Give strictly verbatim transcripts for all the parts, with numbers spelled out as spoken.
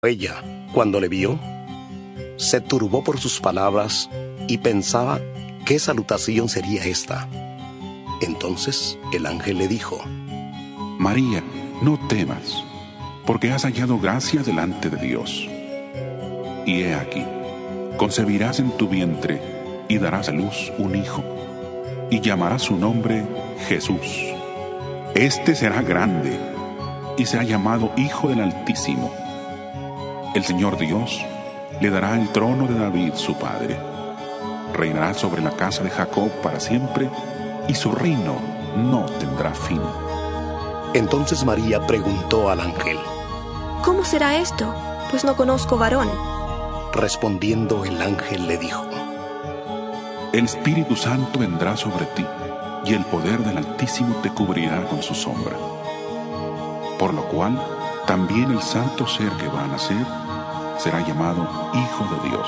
Ella, cuando le vio, se turbó por sus palabras y pensaba qué salutación sería esta. Entonces el ángel le dijo: María, no temas, porque has hallado gracia delante de Dios. Y he aquí, concebirás en tu vientre y darás a luz un hijo, y llamarás su nombre Jesús. Este será grande, y será llamado Hijo del Altísimo. El Señor Dios le dará el trono de David su padre. Reinará sobre la casa de Jacob para siempre, y su reino no tendrá fin. Entonces María preguntó al ángel: ¿Cómo será esto? Pues no conozco varón. Respondiendo el ángel le dijo: El Espíritu Santo vendrá sobre ti, y el poder del Altísimo te cubrirá con su sombra. Por lo cual, también el santo ser que va a nacer será llamado Hijo de Dios.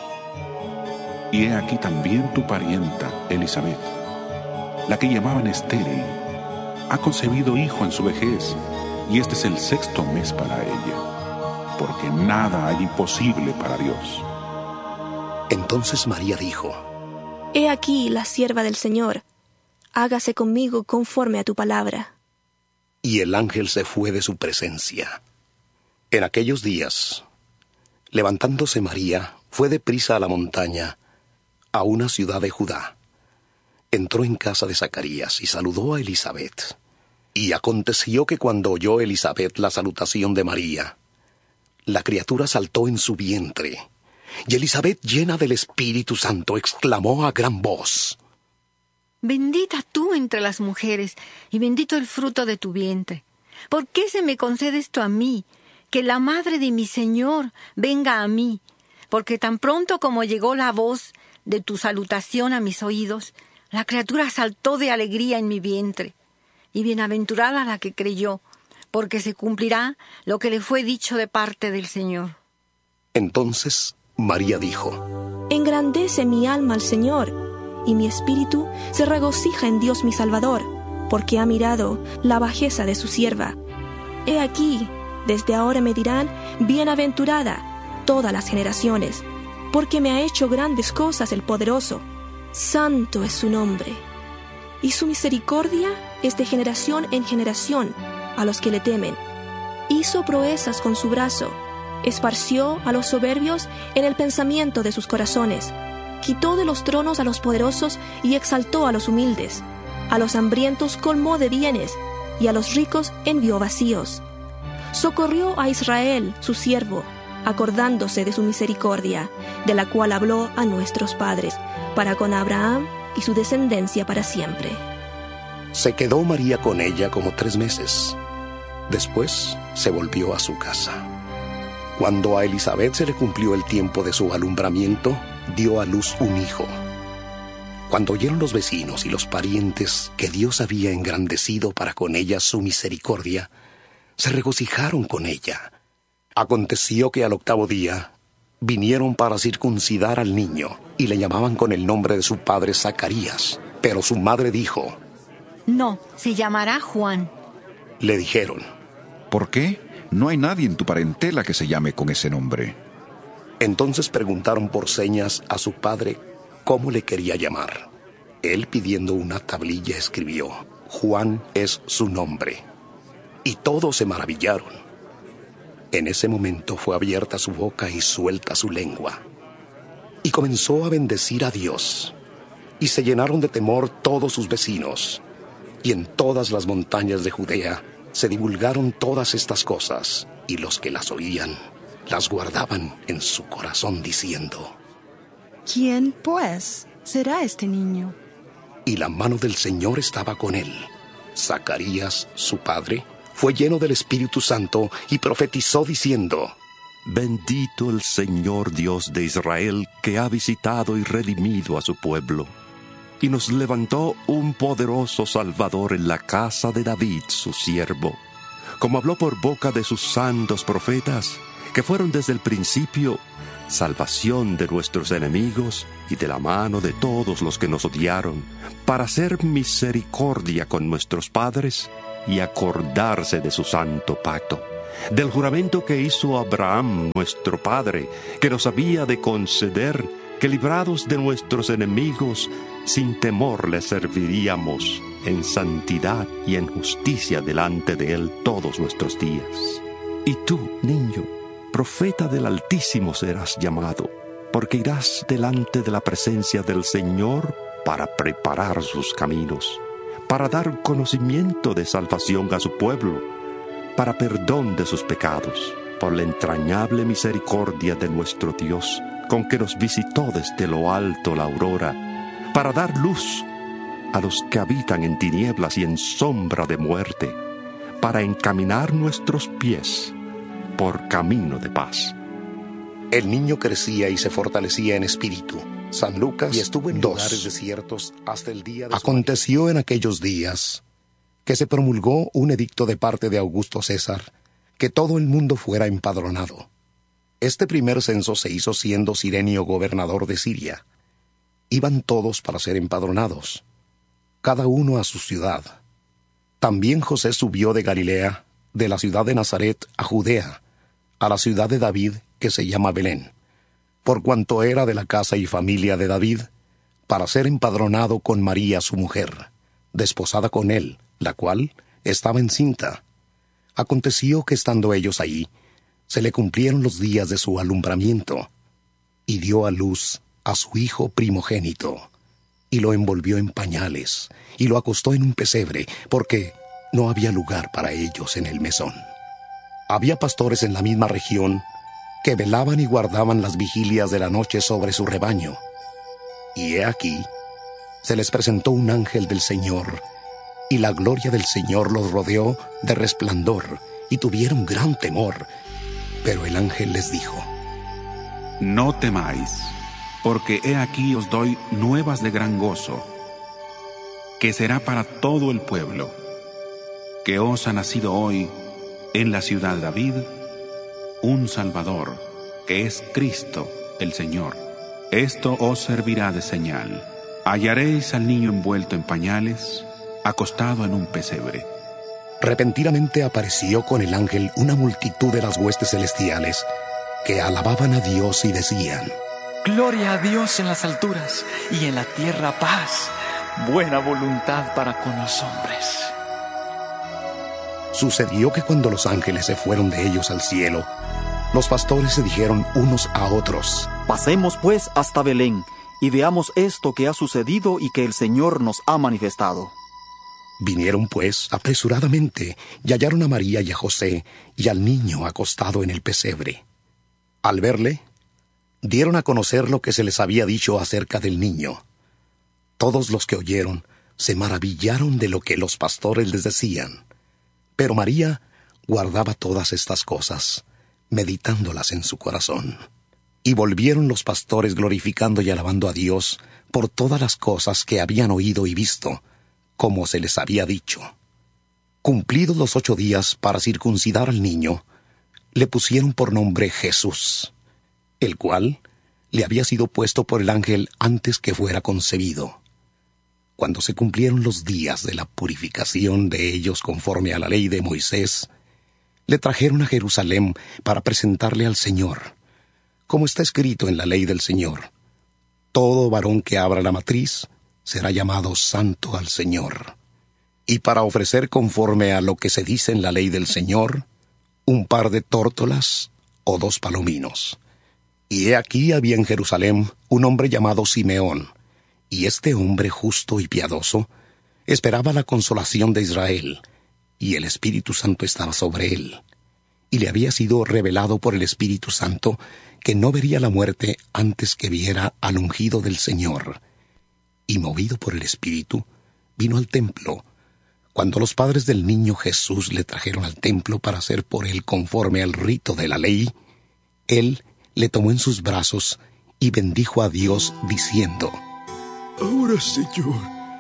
Y he aquí también tu parienta, Elisabet, la que llamaban estéril, ha concebido hijo en su vejez, y este es el sexto mes para ella, porque nada hay imposible para Dios. Entonces María dijo: He aquí la sierva del Señor, hágase conmigo conforme a tu palabra. Y el ángel se fue de su presencia. En aquellos días, levantándose María, fue deprisa a la montaña, a una ciudad de Judá. Entró en casa de Zacarías y saludó a Elisabet. Y aconteció que cuando oyó Elisabet la salutación de María, la criatura saltó en su vientre, y Elisabet, llena del Espíritu Santo, exclamó a gran voz: Bendita tú entre las mujeres, y bendito el fruto de tu vientre. ¿Por qué se me concede esto a mí? Que la madre de mi Señor venga a mí, porque tan pronto como llegó la voz de tu salutación a mis oídos, la criatura saltó de alegría en mi vientre. Y bienaventurada la que creyó, porque se cumplirá lo que le fue dicho de parte del Señor. Entonces María dijo: Engrandece mi alma al Señor, y mi espíritu se regocija en Dios mi Salvador, porque ha mirado la bajeza de su sierva. He aquí, desde ahora me dirán, bienaventurada todas las generaciones, porque me ha hecho grandes cosas el poderoso. Santo es su nombre, y su misericordia es de generación en generación a los que le temen. Hizo proezas con su brazo, esparció a los soberbios en el pensamiento de sus corazones. Quitó de los tronos a los poderosos y exaltó a los humildes. A los hambrientos colmó de bienes, y a los ricos envió vacíos. Socorrió a Israel, su siervo, acordándose de su misericordia, de la cual habló a nuestros padres, para con Abraham y su descendencia para siempre. Se quedó María con ella como tres meses. Después se volvió a su casa. Cuando a Elisabet se le cumplió el tiempo de su alumbramiento, dio a luz un hijo. Cuando oyeron los vecinos y los parientes que Dios había engrandecido para con ella su misericordia, se regocijaron con ella. Aconteció que al octavo día vinieron para circuncidar al niño y le llamaban con el nombre de su padre Zacarías. Pero su madre dijo: No, se llamará Juan. Le dijeron: ¿Por qué? No hay nadie en tu parentela que se llame con ese nombre. Entonces preguntaron por señas a su padre cómo le quería llamar. Él, pidiendo una tablilla, escribió: Juan es su nombre. Y todos se maravillaron. En ese momento fue abierta su boca y suelta su lengua. Y comenzó a bendecir a Dios. Y se llenaron de temor todos sus vecinos. Y en todas las montañas de Judea se divulgaron todas estas cosas, y los que las oían las guardaban en su corazón, diciendo: ¿Quién, pues, será este niño? Y la mano del Señor estaba con él. Zacarías, su padre, fue lleno del Espíritu Santo y profetizó diciendo: Bendito el Señor Dios de Israel, que ha visitado y redimido a su pueblo, y nos levantó un poderoso Salvador en la casa de David, su siervo, como habló por boca de sus santos profetas, que fueron desde el principio salvación de nuestros enemigos y de la mano de todos los que nos odiaron, para hacer misericordia con nuestros padres y acordarse de su santo pacto, del juramento que hizo Abraham, nuestro padre, que nos había de conceder que librados de nuestros enemigos, sin temor le serviríamos en santidad y en justicia delante de él todos nuestros días. Y tú, niño, profeta del Altísimo serás llamado, porque irás delante de la presencia del Señor para preparar sus caminos, para dar conocimiento de salvación a su pueblo, para perdón de sus pecados, por la entrañable misericordia de nuestro Dios, con que nos visitó desde lo alto la aurora, para dar luz a los que habitan en tinieblas y en sombra de muerte, para encaminar nuestros pies por camino de paz. El niño crecía y se fortalecía en espíritu. San Lucas, y estuvo en Dos. lugares desiertos hasta el día de Aconteció en aquellos días que se promulgó un edicto de parte de Augusto César, que todo el mundo fuera empadronado. Este primer censo se hizo siendo Cirenio gobernador de Siria. Iban todos para ser empadronados, cada uno a su ciudad. También José subió de Galilea, de la ciudad de Nazaret a Judea, a la ciudad de David, que se llama Belén, por cuanto era de la casa y familia de David, para ser empadronado con María su mujer, desposada con él, la cual estaba encinta. Aconteció que estando ellos allí, se le cumplieron los días de su alumbramiento, y dio a luz a su hijo primogénito, y lo envolvió en pañales, y lo acostó en un pesebre, porque no había lugar para ellos en el mesón. Había pastores en la misma región que velaban y guardaban las vigilias de la noche sobre su rebaño. Y he aquí, se les presentó un ángel del Señor, y la gloria del Señor los rodeó de resplandor, y tuvieron gran temor. Pero el ángel les dijo: No temáis, porque he aquí os doy nuevas de gran gozo, que será para todo el pueblo, que os ha nacido hoy en la ciudad de David un Salvador, que es Cristo el Señor. Esto os servirá de señal. Hallaréis al niño envuelto en pañales, acostado en un pesebre. Repentinamente apareció con el ángel una multitud de las huestes celestiales, que alababan a Dios y decían: Gloria a Dios en las alturas, y en la tierra paz, buena voluntad para con los hombres. Sucedió que cuando los ángeles se fueron de ellos al cielo, los pastores se dijeron unos a otros: Pasemos pues hasta Belén, y veamos esto que ha sucedido y que el Señor nos ha manifestado. Vinieron pues apresuradamente y hallaron a María y a José y al niño acostado en el pesebre. Al verle, dieron a conocer lo que se les había dicho acerca del niño. Todos los que oyeron se maravillaron de lo que los pastores les decían. Pero María guardaba todas estas cosas, meditándolas en su corazón. Y volvieron los pastores glorificando y alabando a Dios por todas las cosas que habían oído y visto, como se les había dicho. Cumplidos los ocho días para circuncidar al niño, le pusieron por nombre Jesús, el cual le había sido puesto por el ángel antes que fuera concebido. Cuando se cumplieron los días de la purificación de ellos conforme a la ley de Moisés, le trajeron a Jerusalén para presentarle al Señor, como está escrito en la ley del Señor: todo varón que abra la matriz será llamado santo al Señor. Y para ofrecer conforme a lo que se dice en la ley del Señor, un par de tórtolas o dos palominos. Y he aquí había en Jerusalén un hombre llamado Simeón, y este hombre justo y piadoso esperaba la consolación de Israel, y el Espíritu Santo estaba sobre él. Y le había sido revelado por el Espíritu Santo que no vería la muerte antes que viera al ungido del Señor. Y movido por el Espíritu, vino al templo. Cuando los padres del niño Jesús le trajeron al templo para hacer por él conforme al rito de la ley, él le tomó en sus brazos y bendijo a Dios diciendo: Ahora, Señor,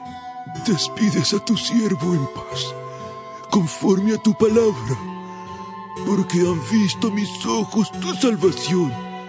despides a tu siervo en paz, conforme a tu palabra, porque han visto mis ojos tu salvación,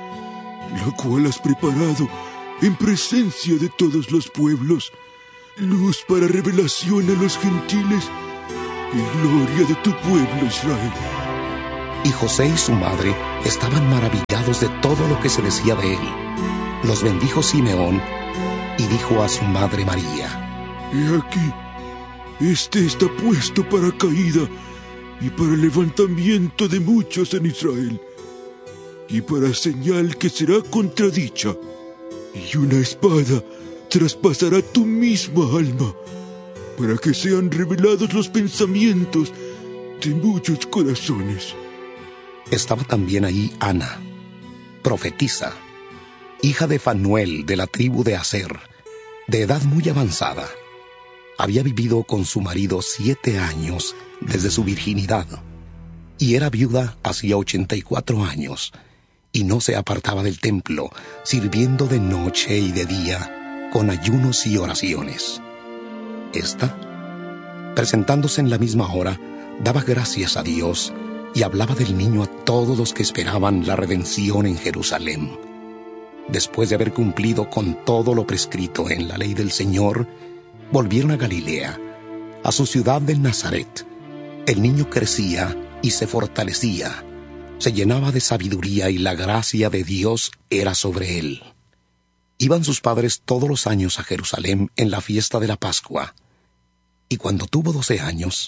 la cual has preparado en presencia de todos los pueblos, luz para revelación a los gentiles y gloria de tu pueblo Israel. Y José y su madre estaban maravillados de todo lo que se decía de él. Los bendijo Simeón y dijo a su madre María: He aquí, este está puesto para caída y para levantamiento de muchos en Israel, y para señal que será contradicha, y una espada traspasará tu misma alma, para que sean revelados los pensamientos de muchos corazones. Estaba también ahí Ana, profetisa, hija de Fanuel de la tribu de Aser, de edad muy avanzada. Había vivido con su marido siete años desde su virginidad, y era viuda hacía ochenta y cuatro años, y no se apartaba del templo, sirviendo de noche y de día con ayunos y oraciones. Esta, presentándose en la misma hora, daba gracias a Dios y hablaba del niño a todos los que esperaban la redención en Jerusalén. Después de haber cumplido con todo lo prescrito en la ley del Señor, volvieron a Galilea, a su ciudad de Nazaret. El niño crecía y se fortalecía, se llenaba de sabiduría y la gracia de Dios era sobre él. Iban sus padres todos los años a Jerusalén en la fiesta de la Pascua, y cuando tuvo doce años,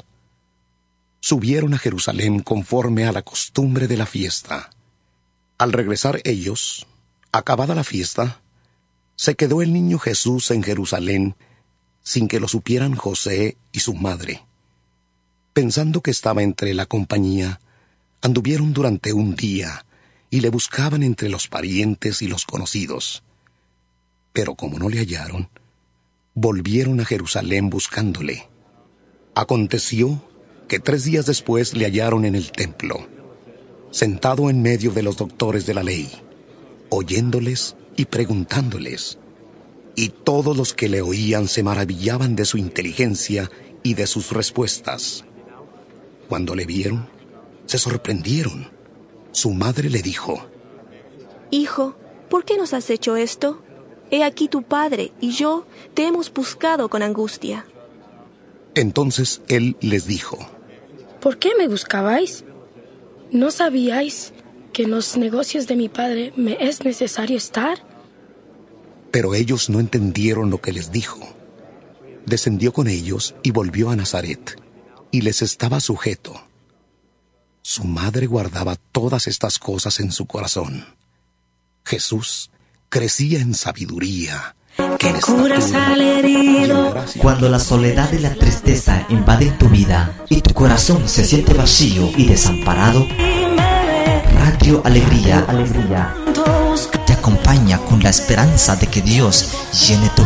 subieron a Jerusalén conforme a la costumbre de la fiesta. Al regresar ellos, acabada la fiesta, se quedó el niño Jesús en Jerusalén sin que lo supieran José y su madre. Pensando que estaba entre la compañía, anduvieron durante un día y le buscaban entre los parientes y los conocidos. Pero como no le hallaron, volvieron a Jerusalén buscándole. Aconteció que tres días después le hallaron en el templo, sentado en medio de los doctores de la ley, oyéndoles y preguntándoles. Y todos los que le oían se maravillaban de su inteligencia y de sus respuestas. Cuando le vieron, se sorprendieron. Su madre le dijo: Hijo, ¿por qué nos has hecho esto? He aquí tu padre y yo te hemos buscado con angustia. Entonces él les dijo: ¿Por qué me buscabais? ¿No sabíais que en los negocios de mi padre me es necesario estar? Pero ellos no entendieron lo que les dijo. Descendió con ellos y volvió a Nazaret, y les estaba sujeto. Su madre guardaba todas estas cosas en su corazón. Jesús crecía en sabiduría, que curas al herido. Cuando la soledad y la tristeza invaden tu vida y tu corazón se siente vacío y desamparado, Radio Alegría, Alegría te acompaña con la esperanza de que Dios llene tu